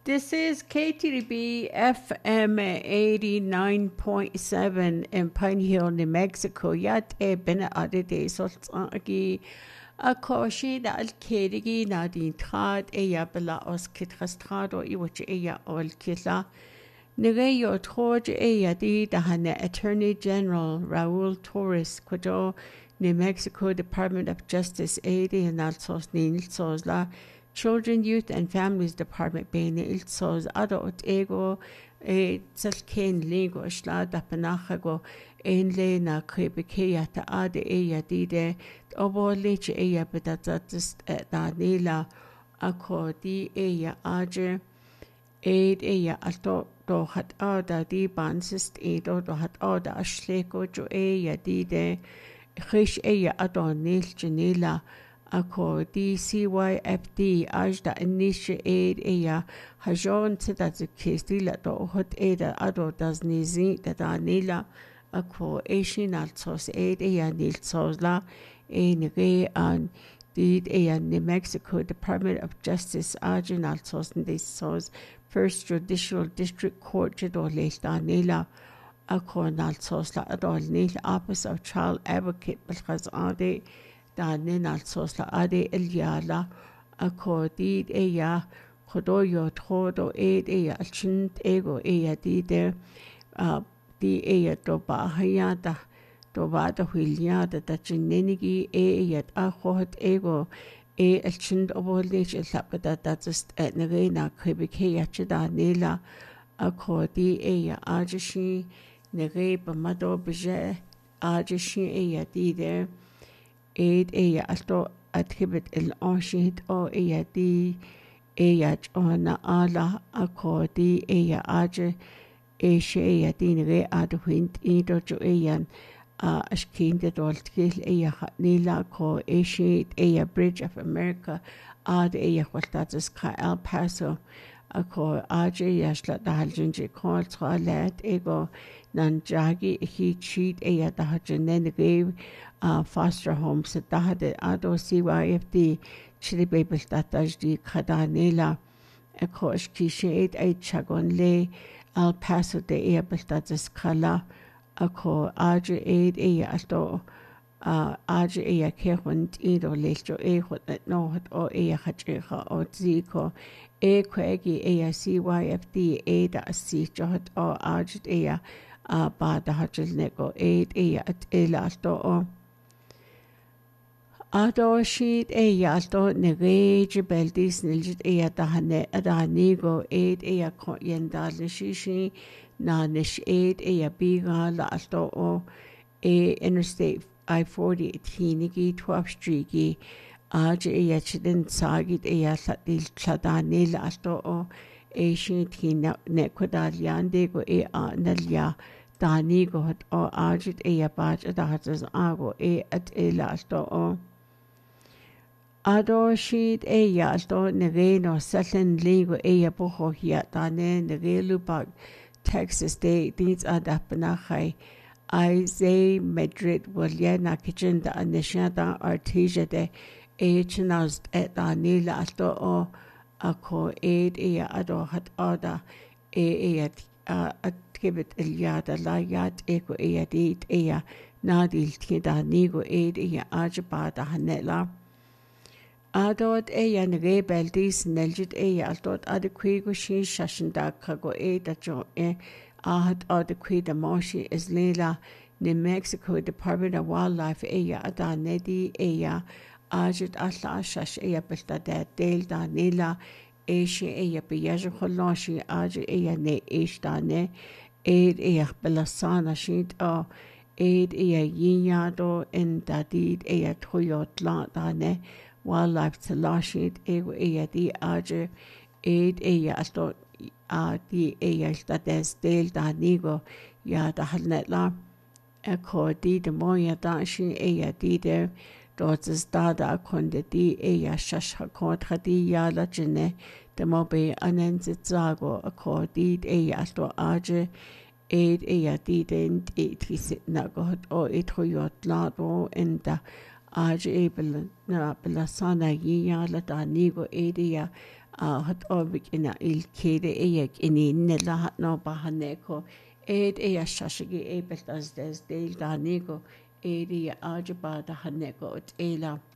This is KTDB FM 89.7 in Pine Hill, New Mexico. Yat bena adede soltagi a koshi da al kedigi na din trad ya bela os kitrestrado I wach ya ol kitla. Nige yo troj ya di da hane Attorney General Raul Torres Quado New Mexico Department of Justice Adi and alsos nilsos la Children, Youth and Families Department being ilsos adot ego salken lingo shla da panahago enle na kribikeya ta ade eya dide obolich eya betatist da nila akodi eya aje aid eya alto do hat ada di bansist edo do hat ada ashleko jo eya dide khish eya adon nil janila ako DCYFD ajda inisha aid eya hajon tidat zikistila do hot eda ado das nizi da nila ako eshin altos aid eya nilsosla nige an did eya New Mexico Department of Justice ajin altos nilsos First Judicial District Court jado da nila ako nalsosla ado nil Office of Child Advocate bilkhaz ade da nena sosla ade elyala akodi eya khodoyo thodo ed eya chint ego eya dide di eya to ba hayada to ba da hilyada da chinenigi eya akhot ego chint obolich lapda da just nagena khibikeya chida nela akodi eya ajishi nege bamado bje ajishi eya dide aid eya alto atkhibet el ashid o eya di eya ona ala akodi eya aje she eya dinge adwint ido jo eyan ashkinde doltkil eya nila ko she eya Bridge of America ad eya khwaltatis ka El Paso ako aje yashla dahaljinje kol tsalat ego nan jagi he cheat eya dahajenenge foster homes at the ado CYFD chili baby tatajdi kadanela a kosh kishet a chagon le El Paso de eabeltatis kala a ko aja aid a ato aja a kehund ido lecho a hot no hot o a hacheha o ziko a quagi a CYFD a da si jot o ajit a ba da hachel nego aid a at ela to Ado sheet eya alto negage beldis niljit eya dahane adanigo aid eya yenda lishishi na nish aid eya biga la alto o Interstate I-40 tinigi 12th Street aj eya chidin sagit eya latil chadani la alto o sheet tina nekwadaliandego nalya danigo hot o ajit eya baj adahatas ago at ela alto o Ado sheet eya alto negeno salen ligo eya boho hiya dane negelu bag Texas Day needs adapanahay Isaiah Madrid Waliana kitchen da anishada artesia de chinaz et danila alto o ako aid eya ado hat ada eya atgibit ilyada la yat eko eya dit eya nadil tida nigo aid eya ajabada hanela Adot eya nge beldis neljit eya altot adequigo shi shashinda kago da jo ahad adequida moshi is lela New Mexico Department of Wildlife eya adanedi eya ajit atla shash eya belta del da nela she eya biyaja kholoshi aj eya ne dane aid eya belasana shit o aid eya yinyado in dadid eya toyotla dane Wildlife Talashit eya di aje aid eya alto di eya stades del da nigo ya da halnetla eko di de moya da shi eya di de dort is da konde di eya shash kontra di ya la jene de mobe anenzitzago eko di eya alto aje aid eya di den trisit nagot o etoyot lado in da aj able na belasana yiya la danigo edia hat ovik ina ilkede eyek ininella hat no bahaneko ed eya shashigi ebeltas des del ganiko edi ajaba da haneko ela